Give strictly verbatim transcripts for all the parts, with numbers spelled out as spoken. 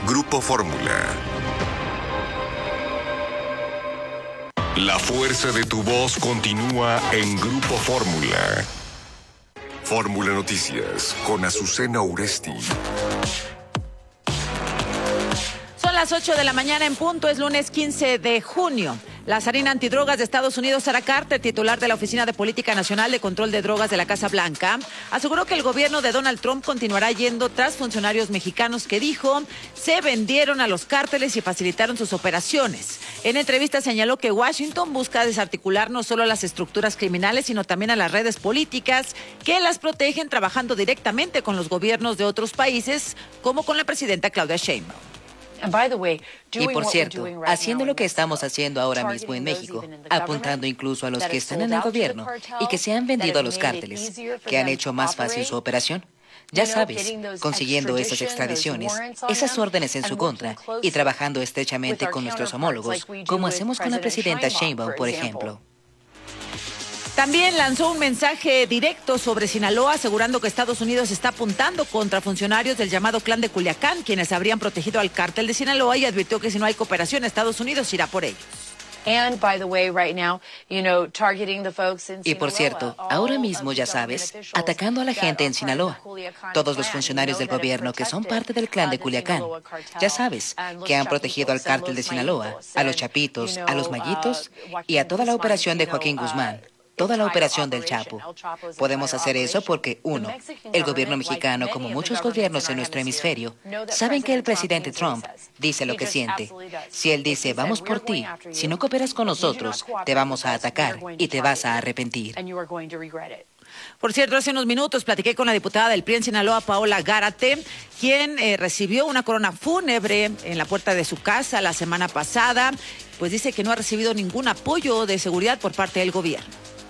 Grupo Fórmula. La fuerza de tu voz continúa en Grupo Fórmula. Fórmula Noticias con Azucena Uresti. Son las ocho de la mañana en punto, es lunes quince de junio. La zarina antidrogas de Estados Unidos, Sarah Carter, titular de la Oficina de Política Nacional de Control de Drogas de la Casa Blanca, aseguró que el gobierno de Donald Trump continuará yendo tras funcionarios mexicanos que, dijo, se vendieron a los cárteles y facilitaron sus operaciones. En entrevista señaló que Washington busca desarticular no solo las estructuras criminales, sino también a las redes políticas que las protegen, trabajando directamente con los gobiernos de otros países, como con la presidenta Claudia Sheinbaum. Y por cierto, haciendo lo que estamos haciendo ahora mismo en México, apuntando incluso a los que están en el gobierno y que se han vendido a los cárteles, que han hecho más fácil su operación. Ya sabes, consiguiendo esas extradiciones, esas órdenes en su contra y trabajando estrechamente con nuestros homólogos, como hacemos con la presidenta Sheinbaum, por ejemplo. También lanzó un mensaje directo sobre Sinaloa, asegurando que Estados Unidos está apuntando contra funcionarios del llamado Clan de Culiacán, quienes habrían protegido al cártel de Sinaloa, y advirtió que si no hay cooperación, Estados Unidos irá por ellos. Y por cierto, ahora mismo, ya sabes, atacando a la gente en Sinaloa, todos los funcionarios del gobierno que son parte del Clan de Culiacán, ya sabes, que han protegido al cártel de Sinaloa, a los Chapitos, a los Mayitos y a toda la operación de Joaquín Guzmán. Toda la operación del Chapo. Podemos hacer eso porque, uno, el gobierno mexicano, como muchos gobiernos en nuestro hemisferio, saben que el presidente Trump dice lo que siente. Si él dice, vamos por ti, si no cooperas con nosotros, te vamos a atacar y te vas a arrepentir. Por cierto, hace unos minutos platiqué con la diputada del P R I en Sinaloa, Paola Gárate, quien eh, recibió una corona fúnebre en la puerta de su casa la semana pasada, pues dice que no ha recibido ningún apoyo de seguridad por parte del gobierno.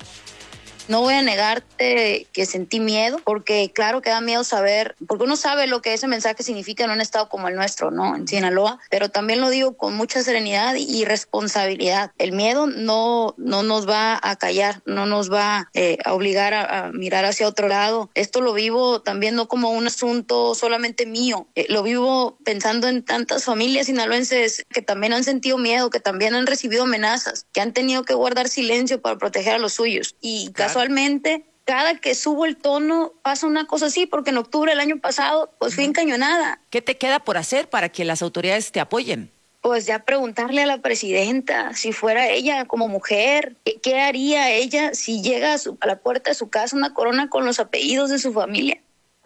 No voy a negarte que sentí miedo, porque claro que da miedo saber, porque uno sabe lo que ese mensaje significa en un estado como el nuestro, ¿no? En Sinaloa, pero también lo digo con mucha serenidad y responsabilidad. El miedo no, no nos va a callar, no nos va eh, a obligar a, a mirar hacia otro lado. Esto lo vivo también no como un asunto solamente mío, eh, lo vivo pensando en tantas familias sinaloenses que también han sentido miedo, que también han recibido amenazas, que han tenido que guardar silencio para proteger a los suyos. Y claro. Casualmente, cada que subo el tono pasa una cosa así, porque en octubre del año pasado pues fui encañonada. ¿Qué te queda por hacer para que las autoridades te apoyen? Pues ya preguntarle a la presidenta, si fuera ella como mujer, ¿qué, qué haría ella si llega a, su, a la puerta de su casa una corona con los apellidos de su familia?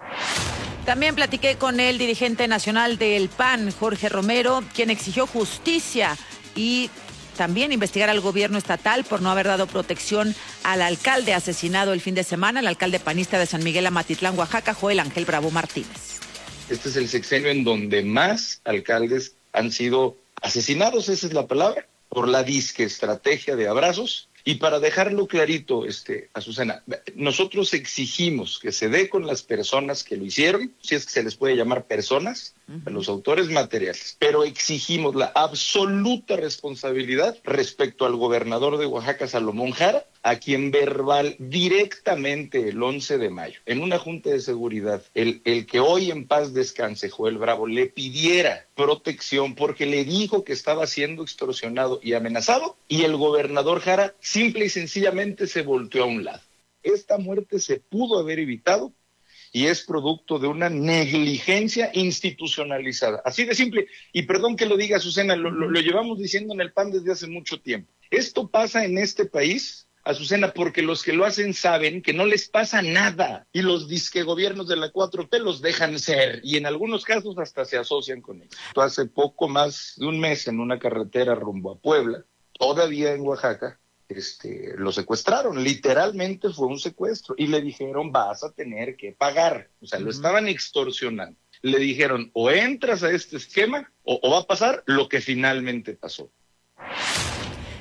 También platiqué con el dirigente nacional del P A N, Jorge Romero, quien exigió justicia y también investigar al gobierno estatal por no haber dado protección al alcalde asesinado el fin de semana, el alcalde panista de San Miguel Amatitlán, Oaxaca, Joel Ángel Bravo Martínez. Este es el sexenio en donde más alcaldes han sido asesinados, esa es la palabra, por la disque estrategia de abrazos. Y para dejarlo clarito, este, Azucena, nosotros exigimos que se dé con las personas que lo hicieron, si es que se les puede llamar personas, uh-huh. a los autores materiales, pero exigimos la absoluta responsabilidad respecto al gobernador de Oaxaca, Salomón Jara, a quien verbal directamente el once de mayo, en una junta de seguridad, el, el que hoy en paz descanse, Joel Bravo, le pidiera protección porque le dijo que estaba siendo extorsionado y amenazado, y el gobernador Jara simple y sencillamente se volteó a un lado. Esta muerte se pudo haber evitado y es producto de una negligencia institucionalizada. Así de simple. Y perdón que lo diga, Azucena, lo, lo, lo llevamos diciendo en el P A N desde hace mucho tiempo. Esto pasa en este país, Azucena, porque los que lo hacen saben que no les pasa nada y los disque gobiernos de la cuatro T los dejan ser y en algunos casos hasta se asocian con ellos. Hace poco más de un mes en una carretera rumbo a Puebla, todavía en Oaxaca, Este, lo secuestraron, literalmente fue un secuestro y le dijeron vas a tener que pagar, o sea, uh-huh. lo estaban extorsionando, le dijeron o entras a este esquema o, o va a pasar lo que finalmente pasó.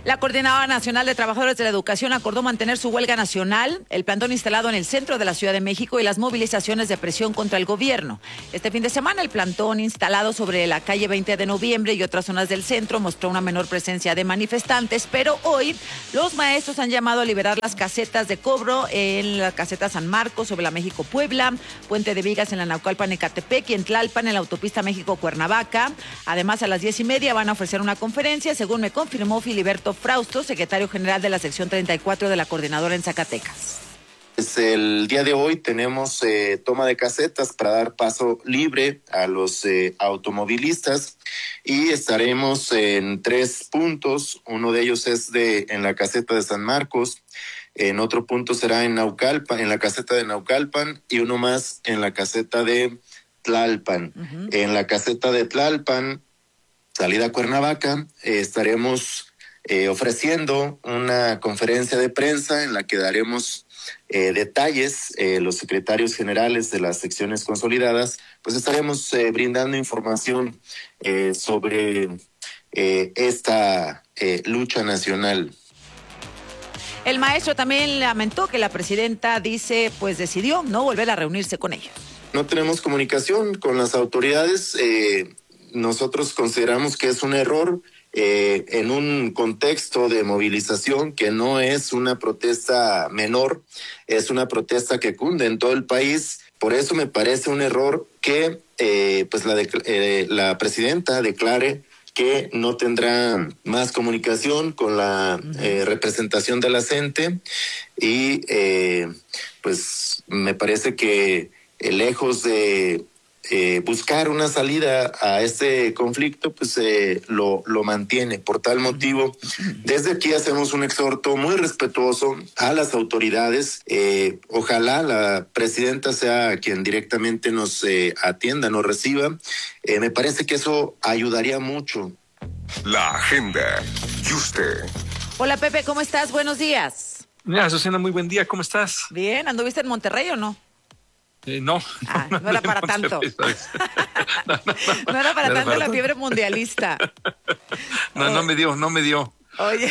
La Coordinadora Nacional de Trabajadores de la Educación acordó mantener su huelga nacional, el plantón instalado en el centro de la Ciudad de México y las movilizaciones de presión contra el gobierno. Este fin de semana, el plantón instalado sobre la calle veinte de noviembre y otras zonas del centro mostró una menor presencia de manifestantes, pero hoy los maestros han llamado a liberar las casetas de cobro en la caseta San Marcos sobre la México-Puebla, Puente de Vigas en la Naucalpan-Ecatepec y en Tlalpan en la autopista México-Cuernavaca. Además, a las diez y media van a ofrecer una conferencia, según me confirmó Filiberto Frausto, secretario general de la sección treinta y cuatro de la Coordinadora en Zacatecas. El día de hoy tenemos eh, toma de casetas para dar paso libre a los eh, automovilistas y estaremos en tres puntos. Uno de ellos es de en la caseta de San Marcos, en otro punto será en Naucalpan, en la caseta de Naucalpan y uno más en la caseta de Tlalpan. Uh-huh. En la caseta de Tlalpan, salida a Cuernavaca, eh, estaremos Eh, ofreciendo una conferencia de prensa en la que daremos eh, detalles, eh, los secretarios generales de las secciones consolidadas, pues estaremos eh, brindando información eh, sobre eh, esta eh, lucha nacional. El maestro también lamentó que la presidenta dice, pues decidió no volver a reunirse con ellos. No tenemos comunicación con las autoridades, eh, nosotros consideramos que es un error. Eh, en un contexto de movilización que no es una protesta menor, es una protesta que cunde en todo el país. Por eso me parece un error que eh, pues la, de, eh, la presidenta declare que no tendrá más comunicación con la eh, representación de la gente y eh, pues me parece que eh, lejos de Eh, buscar una salida a este conflicto, pues eh, lo, lo mantiene. Por tal motivo, desde aquí hacemos un exhorto muy respetuoso a las autoridades. Eh, ojalá la presidenta sea quien directamente nos eh, atienda, nos reciba. Eh, me parece que eso ayudaría mucho. La agenda. Y usted. Hola, Pepe, ¿cómo estás? Buenos días. Mira, Azucena, muy buen día. ¿Cómo estás? Bien, ¿anduviste en Monterrey o no? Eh, no. Ah, no, no era para tanto. no, no, no, no era para no tanto era para la fiebre mundialista. No, no me dio, no me dio. Oye,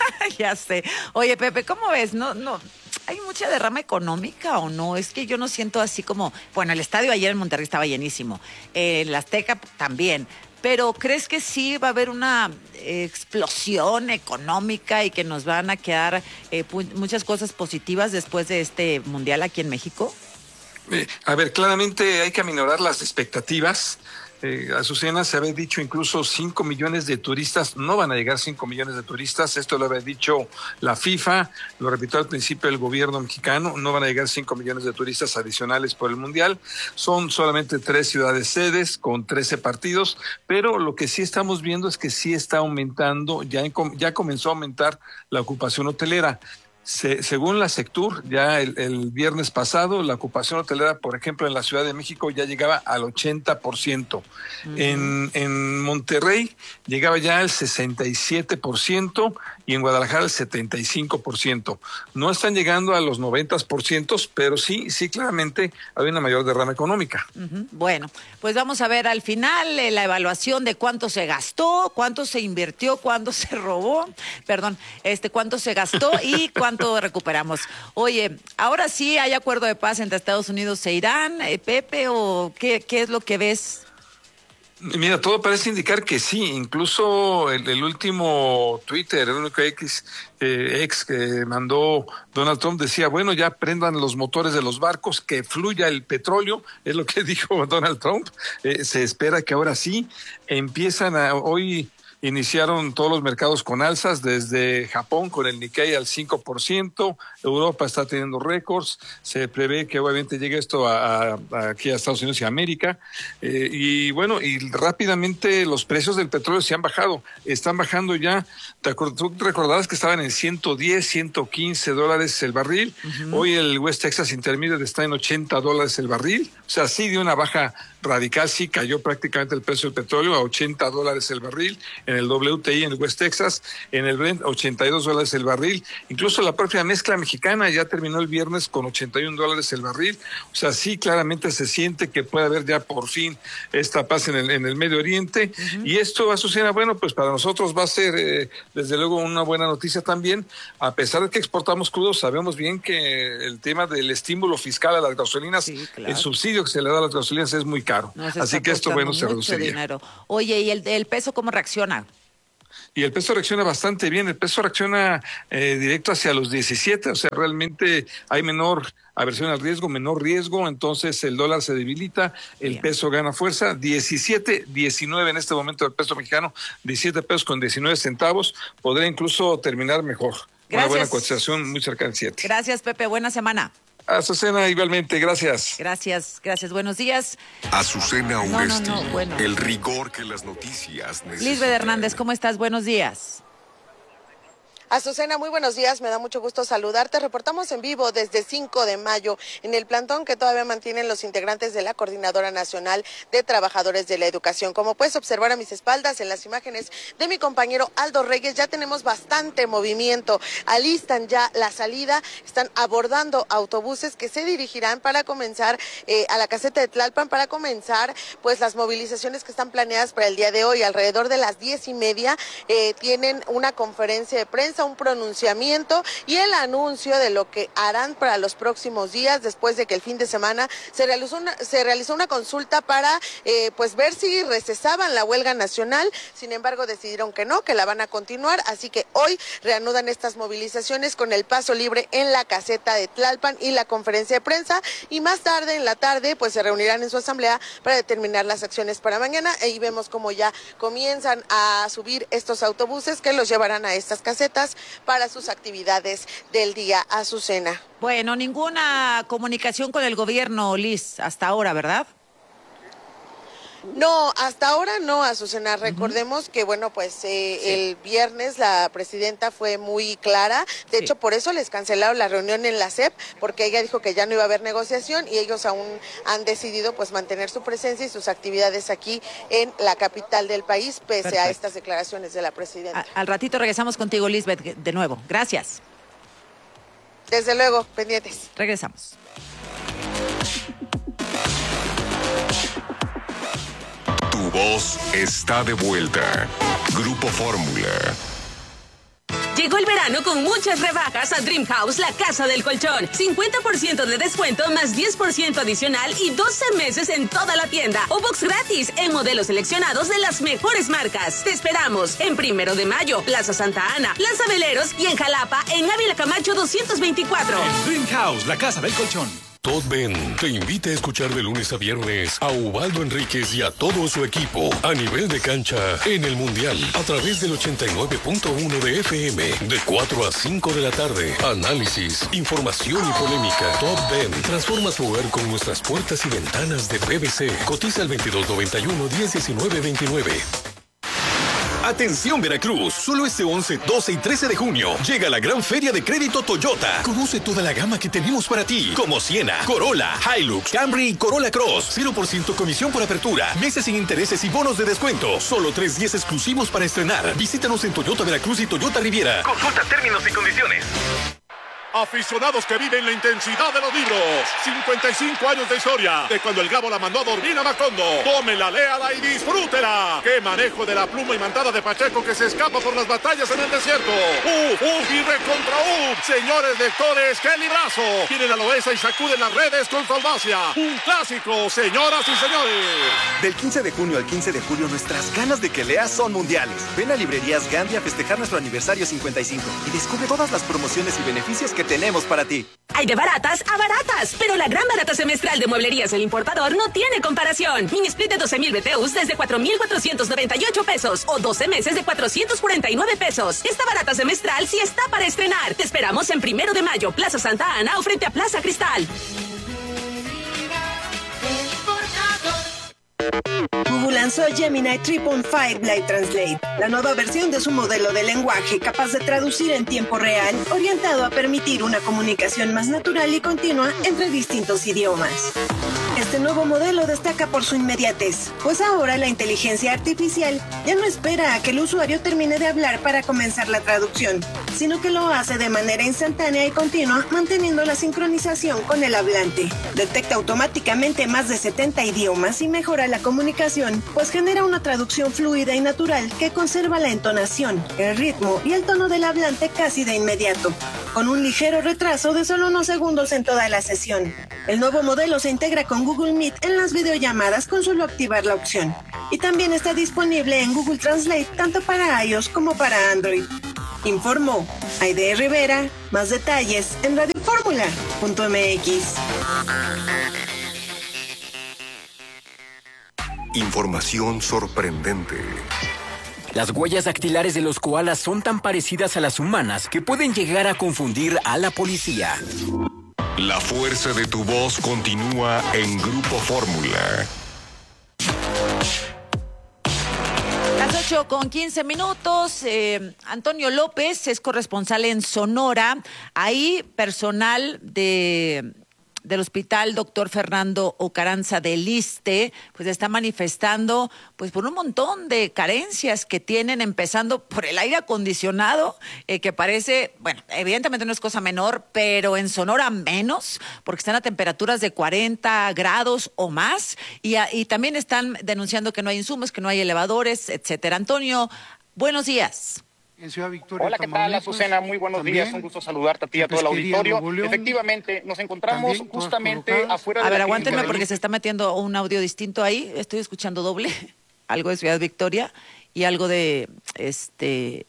ya sé. Oye, Pepe, ¿cómo ves? No, no, ¿hay mucha derrama económica o no? Es que yo no siento así como... Bueno, el estadio ayer en Monterrey estaba llenísimo. Eh, el Azteca también. Pero ¿crees que sí va a haber una eh, explosión económica y que nos van a quedar eh, muchas cosas positivas después de este mundial aquí en México? Eh, a ver, claramente hay que aminorar las expectativas. Eh, Azucena, se había dicho incluso cinco millones de turistas, no van a llegar cinco millones de turistas, esto lo había dicho la FIFA, lo repitió al principio el gobierno mexicano, no van a llegar cinco millones de turistas adicionales por el Mundial, son solamente tres ciudades sedes con trece partidos, pero lo que sí estamos viendo es que sí está aumentando, ya, en, ya comenzó a aumentar la ocupación hotelera. Se, según la Sectur, ya el, el viernes pasado, la ocupación hotelera, por ejemplo, en la Ciudad de México ya llegaba al ochenta por ciento. Uh-huh. En, en Monterrey llegaba ya al sesenta y siete por ciento y en Guadalajara al setenta y cinco por ciento. No están llegando a los noventa por ciento, pero sí, sí claramente hay una mayor derrama económica. Uh-huh. Bueno, pues vamos a ver al final eh, la evaluación de cuánto se gastó, cuánto se invirtió, cuánto se robó, perdón, este, cuánto se gastó y cuánto ¿Cuánto recuperamos? Oye, ¿ahora sí hay acuerdo de paz entre Estados Unidos e Irán, eh, Pepe, o qué, qué es lo que ves? Mira, todo parece indicar que sí, incluso el, el último Twitter, el único X, eh, ex que mandó Donald Trump decía, bueno, ya prendan los motores de los barcos, que fluya el petróleo, es lo que dijo Donald Trump. Eh, se espera que ahora sí empiezan a hoy... Iniciaron todos los mercados con alzas, desde Japón con el Nikkei al cinco por ciento, Europa está teniendo récords, se prevé que obviamente llegue esto a, a, aquí a Estados Unidos y a América, eh, y bueno, y rápidamente los precios del petróleo se han bajado, están bajando ya, ¿te tú recordarás que estaban en ciento diez, ciento quince dólares el barril? Uh-huh. Hoy el West Texas Intermediate está en ochenta dólares el barril, o sea, sí dio una baja radical, sí cayó prácticamente el precio del petróleo a ochenta dólares el barril. En en el W T I, en el West Texas, en el Brent ochenta y dos dólares el barril. Incluso la propia mezcla mexicana ya terminó el viernes con ochenta y un dólares el barril. O sea, sí, claramente se siente que puede haber ya por fin esta paz en el, en el Medio Oriente. Uh-huh. Y esto, Azucena, bueno, pues para nosotros va a ser, eh, desde luego, una buena noticia también. A pesar de que exportamos crudo, sabemos bien que el tema del estímulo fiscal a las gasolinas, sí, claro, el subsidio que se le da a las gasolinas es muy caro. Así que esto, bueno, se reduciría. Dinero. Oye, ¿y el, el peso cómo reacciona? Y el peso reacciona bastante bien, el peso reacciona eh, directo hacia los diecisiete, o sea, realmente hay menor aversión al riesgo, menor riesgo, entonces el dólar se debilita, el bien, peso gana fuerza, diecisiete, diecinueve en este momento el peso mexicano, diecisiete pesos con diecinueve centavos, podría incluso terminar mejor. Gracias. Una buena cotización muy cercana al siete. Gracias, Pepe, buena semana. Azucena, igualmente, gracias. Gracias, gracias, buenos días. Azucena Uresti, no, no, no, bueno. El rigor que las noticias necesitan. Lisbeth Hernández, ¿cómo estás? Buenos días. Azucena, muy buenos días, me da mucho gusto saludarte. Reportamos en vivo desde cinco de mayo en el plantón que todavía mantienen los integrantes de la Coordinadora Nacional de Trabajadores de la Educación. Como puedes observar a mis espaldas en las imágenes de mi compañero Aldo Reyes, ya tenemos bastante movimiento. Alistan ya la salida, están abordando autobuses que se dirigirán para comenzar eh, a la caseta de Tlalpan, para comenzar pues las movilizaciones que están planeadas para el día de hoy. Alrededor de las diez y media eh, tienen una conferencia de prensa, un pronunciamiento y el anuncio de lo que harán para los próximos días, después de que el fin de semana se realizó una, se realizó una consulta para eh, pues ver si recesaban la huelga nacional. Sin embargo, decidieron que no, que la van a continuar, así que hoy reanudan estas movilizaciones con el paso libre en la caseta de Tlalpan y la conferencia de prensa, y más tarde en la tarde pues se reunirán en su asamblea para determinar las acciones para mañana. Y vemos como ya comienzan a subir estos autobuses que los llevarán a estas casetas para sus actividades del día. Azucena. Bueno, ninguna comunicación con el gobierno, Liz, hasta ahora, ¿verdad? No, hasta ahora no, Azucena. Recordemos uh-huh. que, bueno, pues eh, sí. el viernes la presidenta fue muy clara. De sí. hecho, por eso les cancelaron la reunión en la S E P, porque ella dijo que ya no iba a haber negociación y ellos aún han decidido pues mantener su presencia y sus actividades aquí en la capital del país, pese Perfecto. a estas declaraciones de la presidenta. A, al ratito regresamos contigo, Lisbeth, de nuevo. Gracias. Desde luego, pendientes. Regresamos. Tu voz está de vuelta. Grupo Fórmula. Llegó el verano con muchas rebajas a Dream House, la casa del colchón. cincuenta por ciento de descuento más diez por ciento adicional y doce meses en toda la tienda. O box gratis en modelos seleccionados de las mejores marcas. Te esperamos en Primero de Mayo, Plaza Santa Ana, Plaza Veleros y en Jalapa, en Ávila Camacho doscientos veinticuatro. En Dream House, la casa del colchón. Todd Ben te invita a escuchar de lunes a viernes a Ubaldo Enríquez y a todo su equipo a nivel de cancha en el Mundial a través del ochenta y nueve punto uno de F M de cuatro a cinco de la tarde. Análisis, información y polémica. Todd Ben transforma su hogar con nuestras puertas y ventanas de P V C. Cotiza al veintidós noventa y uno, diez diecinueve veintinueve. Atención Veracruz, solo este once, doce y trece de junio llega la gran feria de crédito Toyota. Conoce toda la gama que tenemos para ti, como Siena, Corolla, Hilux, Camry y Corolla Cross. cero por ciento comisión por apertura, meses sin intereses y bonos de descuento. Solo tres días exclusivos para estrenar. Visítanos en Toyota Veracruz y Toyota Riviera. Consulta términos y condiciones. Aficionados que viven la intensidad de los libros. cincuenta y cinco años de historia. De cuando el Gabo la mandó a dormir a Macondo. Tómela, léala y disfrútela. Qué manejo de la pluma imantada de Pacheco que se escapa por las batallas en el desierto. ¡Uf, uf y recontra uf! Señores lectores, ¡qué librazo! Tienen a Loesa y sacuden las redes con su audacia. Un clásico, señoras y señores. Del quince de junio al quince de julio, nuestras ganas de que leas son mundiales. Ven a Librerías Gandhi a festejar nuestro aniversario cincuenta y cinco y descubre todas las promociones y beneficios que tenemos para ti. Hay de baratas a baratas, pero la gran barata semestral de Mueblerías El Importador no tiene comparación. Mini split de doce mil B T Us desde cuatro mil cuatrocientos noventa y ocho pesos o doce meses de cuatrocientos cuarenta y nueve pesos. Esta barata semestral sí está para estrenar. Te esperamos en Primero de Mayo, Plaza Santa Ana o frente a Plaza Cristal. Google lanzó Gemini tres punto cinco Live Translate, la nueva versión de su modelo de lenguaje capaz de traducir en tiempo real, orientado a permitir una comunicación más natural y continua entre distintos idiomas. Este nuevo modelo destaca por su inmediatez, pues ahora la inteligencia artificial ya no espera a que el usuario termine de hablar para comenzar la traducción, sino que lo hace de manera instantánea y continua, manteniendo la sincronización con el hablante. Detecta automáticamente más de setenta idiomas y mejora la comunicación, pues genera una traducción fluida y natural que conserva la entonación, el ritmo y el tono del hablante casi de inmediato, con un ligero retraso de solo unos segundos en toda la sesión. El nuevo modelo se integra con Google Meet en las videollamadas con solo activar la opción. Y también está disponible en Google Translate tanto para iOS como para Android. Informó Aide Rivera. Más detalles en radio fórmula punto m x. Información sorprendente. Las huellas dactilares de los koalas son tan parecidas a las humanas que pueden llegar a confundir a la policía. La fuerza de tu voz continúa en Grupo Fórmula. Las ocho con quince minutos. Eh, Antonio López es corresponsal en Sonora. Ahí personal de... del Hospital Doctor Fernando Ocaranza del Iste, pues está manifestando pues por un montón de carencias que tienen, empezando por el aire acondicionado, eh, que parece, bueno, evidentemente no es cosa menor, pero en Sonora menos, porque están a temperaturas de cuarenta grados o más, y, a, y también están denunciando que no hay insumos, que no hay elevadores, etcétera. Antonio, buenos días. En Ciudad Victoria. Hola, ¿qué tal, Azucena? Muy buenos también, días, un gusto saludarte a ti y a todo el auditorio. León, Efectivamente, nos encontramos justamente afuera de A ver, la aguántenme clínica porque del... se está metiendo un audio distinto ahí, estoy escuchando doble, algo de Ciudad Victoria y algo de este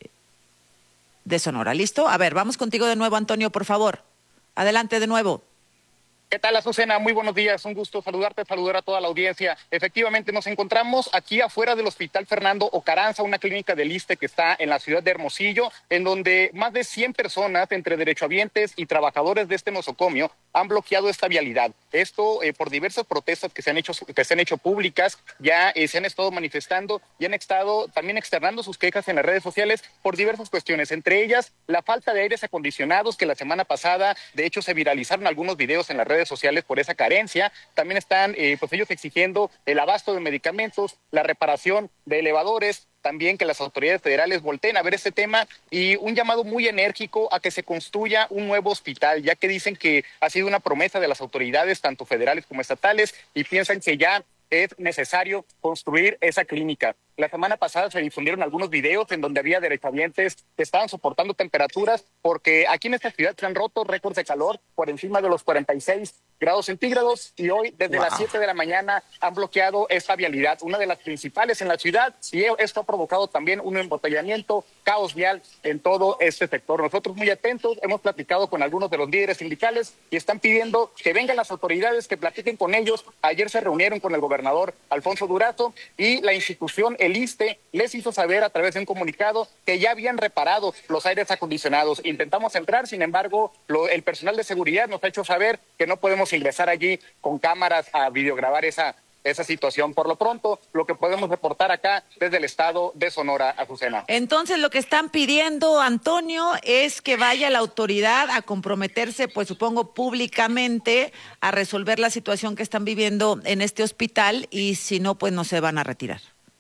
de Sonora. ¿Listo? A ver, vamos contigo de nuevo, Antonio, por favor. Adelante de nuevo. ¿Qué tal, Azucena? Muy buenos días, un gusto saludarte, saludar a toda la audiencia. Efectivamente, nos encontramos aquí afuera del Hospital Fernando Ocaranza, una clínica del Iste que está en la ciudad de Hermosillo, en donde más de cien personas, entre derechohabientes y trabajadores de este nosocomio, han bloqueado esta vialidad. Esto eh, por diversas protestas que se han hecho, que se han hecho públicas, ya eh, se han estado manifestando y han estado también externando sus quejas en las redes sociales por diversas cuestiones, entre ellas la falta de aires acondicionados, que la semana pasada, de hecho, se viralizaron algunos videos en las redes sociales por esa carencia. También están eh, pues ellos exigiendo el abasto de medicamentos, la reparación de elevadores, también que las autoridades federales volteen a ver este tema y un llamado muy enérgico a que se construya un nuevo hospital, ya que dicen que ha sido una promesa de las autoridades, tanto federales como estatales, y piensan que ya es necesario construir esa clínica. La semana pasada se difundieron algunos videos en donde había derechohabientes que estaban soportando temperaturas, porque aquí en esta ciudad se han roto récords de calor por encima de los cuarenta y seis grados centígrados, y hoy desde wow. las siete de la mañana han bloqueado esta vialidad, una de las principales en la ciudad, y esto ha provocado también un embotellamiento, caos vial en todo este sector. Nosotros muy atentos, hemos platicado con algunos de los líderes sindicales y están pidiendo que vengan las autoridades, que platiquen con ellos. Ayer se reunieron con el gobernador Alfonso Durazo y la institución El Iste les hizo saber a través de un comunicado que ya habían reparado los aires acondicionados. Intentamos entrar, sin embargo, lo, el personal de seguridad nos ha hecho saber que no podemos ingresar allí con cámaras a videograbar esa, esa situación. Por lo pronto, lo que podemos reportar acá desde el estado de Sonora, Azucena. Entonces, lo que están pidiendo, Antonio, es que vaya la autoridad a comprometerse, pues supongo públicamente, a resolver la situación que están viviendo en este hospital, y si no, pues no se van a retirar.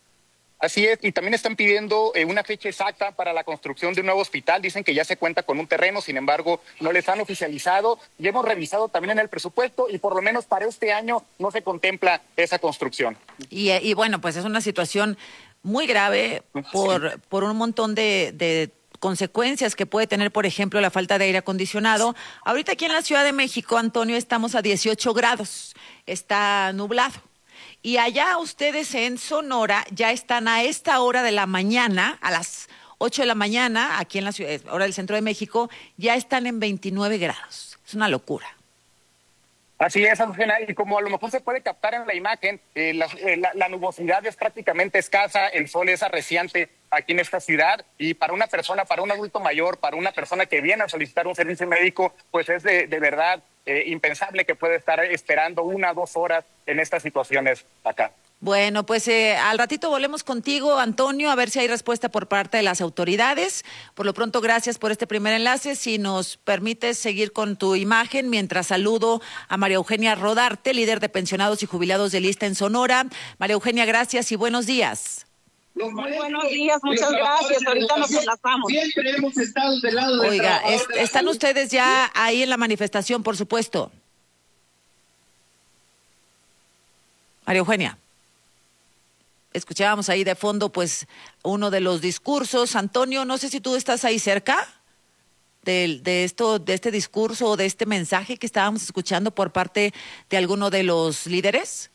Así es, y también están pidiendo eh, una fecha exacta para la construcción de un nuevo hospital. Dicen que ya se cuenta con un terreno, sin embargo, no les han oficializado. Y hemos revisado también en el presupuesto y por lo menos para este año no se contempla esa construcción. Y, y bueno, pues es una situación muy grave por, sí. por un montón de, de consecuencias que puede tener, por ejemplo, la falta de aire acondicionado. Ahorita aquí en la Ciudad de México, Antonio, estamos a dieciocho grados, está nublado. Y allá ustedes en Sonora ya están a esta hora de la mañana, a las ocho de la mañana, aquí en la ciudad, hora del centro de México, ya están en veintinueve grados. Es una locura. Así es, Azucena, y como a lo mejor se puede captar en la imagen, eh, la, eh, la, la nubosidad es prácticamente escasa, el sol es arreciante aquí en esta ciudad, y para una persona, para un adulto mayor, para una persona que viene a solicitar un servicio médico, pues es de, de verdad eh, impensable que pueda estar esperando una o dos horas en estas situaciones acá. Bueno, pues eh, al ratito volvemos contigo, Antonio, a ver si hay respuesta por parte de las autoridades. Por lo pronto, gracias por este primer enlace. Si nos permites seguir con tu imagen, mientras saludo a María Eugenia Rodarte, líder de pensionados y jubilados de Lista en Sonora. María Eugenia, gracias y buenos días. Muy buenos días, muchas gracias. Ahorita nos enlazamos. Siempre hemos estado del lado de Oiga, es, están ustedes ya ahí en la manifestación, por supuesto. María Eugenia. Escuchábamos ahí de fondo, pues, uno de los discursos. Antonio, no sé si tú estás ahí cerca de, de esto, de este discurso o de este mensaje que estábamos escuchando por parte de alguno de los líderes.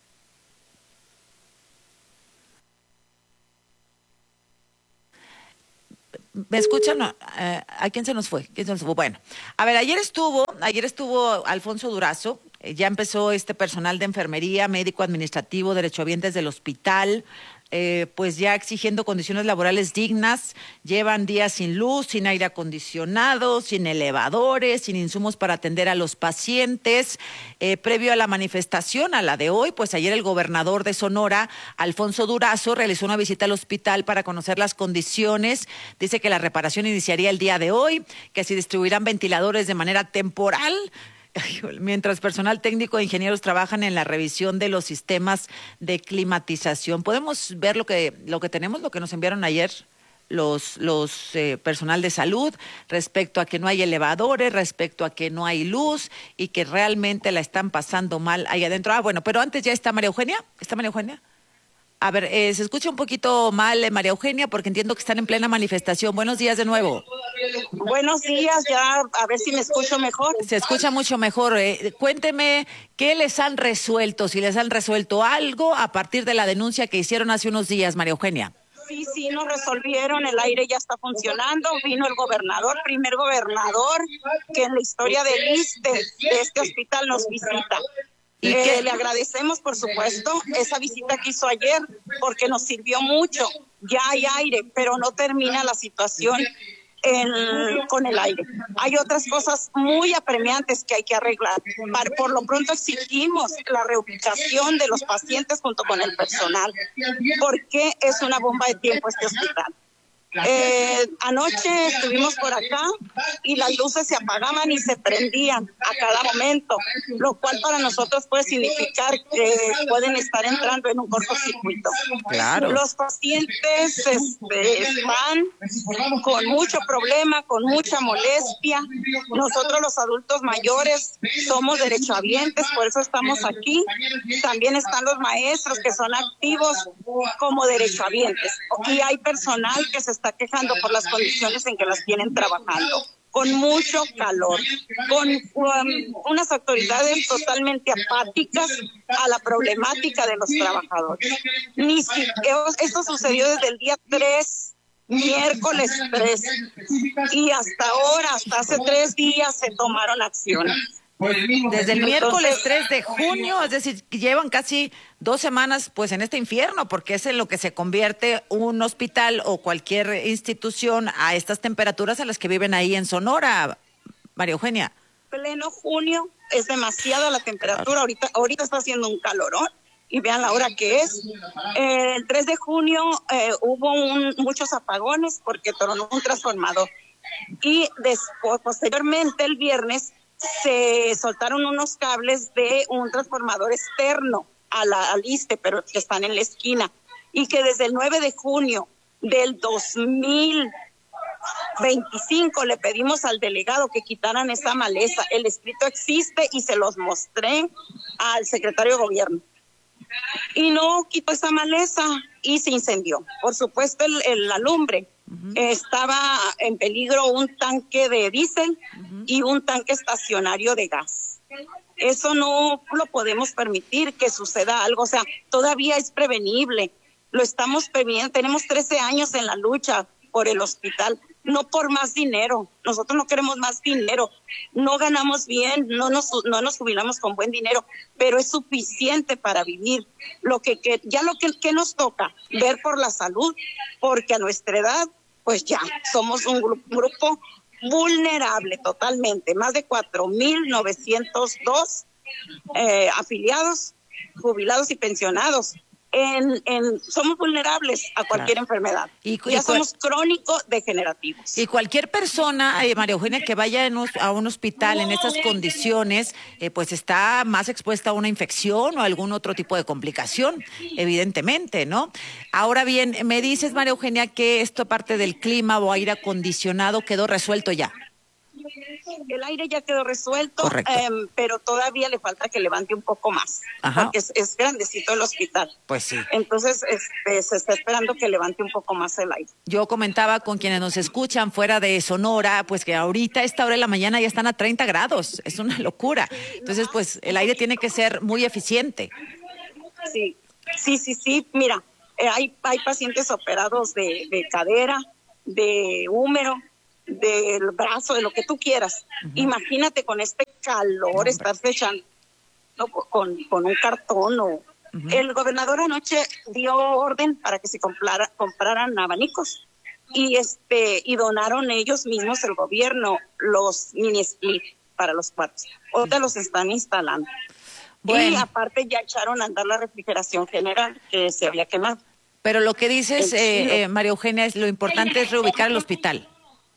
¿Me escuchan? Uh, ¿A quién se nos fue? ¿Quién se nos fue? Bueno, a ver, ayer estuvo, ayer estuvo Alfonso Durazo. Eh, ya empezó este personal de enfermería, médico administrativo, derechohabientes del hospital, eh, pues ya exigiendo condiciones laborales dignas. Llevan días sin luz, sin aire acondicionado, sin elevadores, sin insumos para atender a los pacientes. Eh, previo a la manifestación, a la de hoy, pues ayer el gobernador de Sonora, Alfonso Durazo, realizó una visita al hospital para conocer las condiciones. Dice que la reparación iniciaría el día de hoy, que se distribuirán ventiladores de manera temporal, mientras personal técnico e ingenieros trabajan en la revisión de los sistemas de climatización. ¿Podemos ver lo que lo que tenemos, lo que nos enviaron ayer los los eh, personal de salud respecto a que no hay elevadores, respecto a que no hay luz y que realmente la están pasando mal ahí adentro? Ah, bueno, pero antes ya está María Eugenia. ¿Está María Eugenia? A ver, eh, se escucha un poquito mal, eh, María Eugenia, porque entiendo que están en plena manifestación. Buenos días de nuevo. Buenos días, ya a ver si me escucho mejor. Se escucha mucho mejor. Eh. Cuénteme qué les han resuelto, si les han resuelto algo a partir de la denuncia que hicieron hace unos días, María Eugenia. Sí, sí, nos resolvieron, el aire ya está funcionando, vino el gobernador, primer gobernador que en la historia del I S S S T E, de este hospital, nos visita. ¿Y eh, qué? Le agradecemos, por supuesto, esa visita que hizo ayer, porque nos sirvió mucho. Ya hay aire, pero no termina la situación en, con el aire. Hay otras cosas muy apremiantes que hay que arreglar. Por lo pronto exigimos la reubicación de los pacientes junto con el personal, porque es una bomba de tiempo este hospital. Eh, anoche estuvimos por acá y las luces se apagaban y se prendían a cada momento, lo cual para nosotros puede significar que pueden estar entrando en un cortocircuito. Claro. Los pacientes este, están con mucho problema, con mucha molestia. Nosotros los adultos mayores somos derechohabientes, por eso estamos aquí. También están los maestros que son activos como derechohabientes y hay personal que se está quejando por las condiciones en que las tienen trabajando, con mucho calor, con um, unas autoridades totalmente apáticas a la problemática de los trabajadores. Ni si, esto sucedió desde el día tres, miércoles tres, y hasta ahora, hasta hace tres días se tomaron acciones. Desde el miércoles tres de junio, es decir, llevan casi dos semanas pues en este infierno, porque es en lo que se convierte un hospital o cualquier institución a estas temperaturas a las que viven ahí en Sonora, María Eugenia. Pleno junio, es demasiada la temperatura, ahorita, ahorita está haciendo un calorón y vean la hora que es. Eh, el tres de junio eh, hubo un, muchos apagones porque tronó un transformador y después, posteriormente el viernes se soltaron unos cables de un transformador externo a la, al I S S S T E, pero que están en la esquina, y que desde el nueve de junio del dos mil veinticinco le pedimos al delegado que quitaran esa maleza. El escrito existe y se los mostré al secretario de gobierno. Y no quitó esa maleza y se incendió. Por supuesto, el, el, la lumbre. Uh-huh. Estaba en peligro un tanque de diésel uh-huh. y un tanque estacionario de gas. Eso no lo podemos permitir que suceda algo, o sea, todavía es prevenible. Lo estamos previniendo, tenemos trece años en la lucha por el hospital, no por más dinero. Nosotros no queremos más dinero, no ganamos bien, no nos no nos jubilamos con buen dinero, pero es suficiente para vivir. Lo que, que ya lo que, que nos toca, ver por la salud, porque a nuestra edad pues ya somos un grupo, grupo vulnerable totalmente, más de cuatro mil novecientos dos eh, afiliados, jubilados y pensionados, En, en, somos vulnerables a cualquier claro. enfermedad. Y, ya y somos crónicos degenerativos. Y cualquier persona, eh, María Eugenia, que vaya en un, a un hospital en estas condiciones, eh, pues está más expuesta a una infección o algún otro tipo de complicación, evidentemente, ¿no? Ahora bien, me dices, María Eugenia, que esto parte del clima o aire acondicionado quedó resuelto ya. El aire ya quedó resuelto, eh, pero todavía le falta que levante un poco más, Ajá. porque es, es grandecito el hospital. Pues sí. Entonces este, se está esperando que levante un poco más el aire. Yo comentaba con quienes nos escuchan fuera de Sonora, pues que ahorita a esta hora de la mañana ya están a treinta grados, es una locura. Entonces, pues el aire tiene que ser muy eficiente. Sí, sí, sí, sí. Mira, eh, hay, hay pacientes operados de, de cadera, de húmero, del brazo, de lo que tú quieras. Uh-huh. Imagínate con este calor, no, estar fechando no, con, con un cartón. O... Uh-huh. El gobernador anoche dio orden para que se comprara, compraran abanicos y este y donaron ellos mismos, el gobierno, los mini split para los cuartos. Ahorita uh-huh. los están instalando. Bueno. Y aparte ya echaron a andar la refrigeración general que se había quemado. Pero lo que dices, eh, eh, María Eugenia, es lo importante es reubicar el hospital.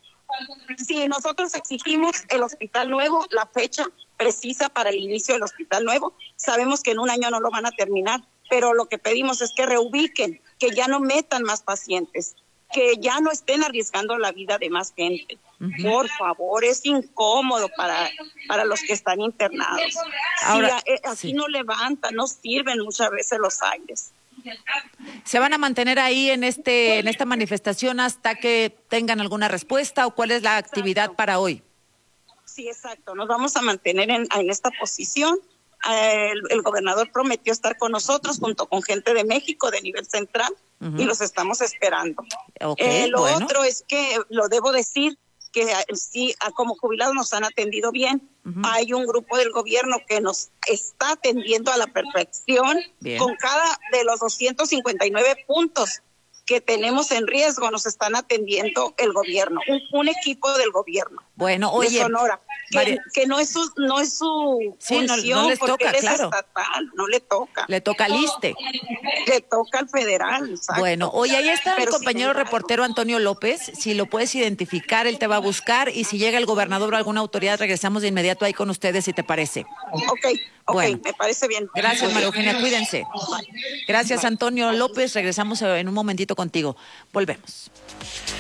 Sí, nosotros exigimos el hospital nuevo, la fecha precisa para el inicio del hospital nuevo. Sabemos que en un año no lo van a terminar, pero lo que pedimos es que reubiquen, que ya no metan más pacientes, que ya no estén arriesgando la vida de más gente. Uh-huh. Por favor, es incómodo para, para los que están internados. Ahora, sí, aquí sí. no levantan, no sirven muchas veces los aires. ¿Se van a mantener ahí en este en esta manifestación hasta que tengan alguna respuesta o cuál es la actividad exacto. para hoy? Sí, exacto. Nos vamos a mantener en, en esta posición. El, el gobernador prometió estar con nosotros junto con gente de México de nivel central uh-huh. y los estamos esperando. Okay, eh, lo bueno. otro es que, lo debo decir, que sí, como jubilados nos han atendido bien. Uh-huh. Hay un grupo del gobierno que nos está atendiendo a la perfección. Bien. Con cada de los doscientos cincuenta y nueve puntos que tenemos en riesgo, nos están atendiendo el gobierno, un, un equipo del gobierno. Bueno, oye, de Sonora, que, María... que no es su, no es su sí, función, no, no les porque toca, él es claro. estatal, no le toca. Le toca al ISSSTE. Le toca al federal, exacto. Bueno, oye, ahí está Pero el compañero reportero Antonio López, si lo puedes identificar, él te va a buscar, y si llega el gobernador o alguna autoridad, regresamos de inmediato ahí con ustedes, si te parece. Ok, ok, bueno. me parece bien. Gracias, María Eugenia, cuídense. Gracias, Antonio López, regresamos en un momentito contigo. Volvemos.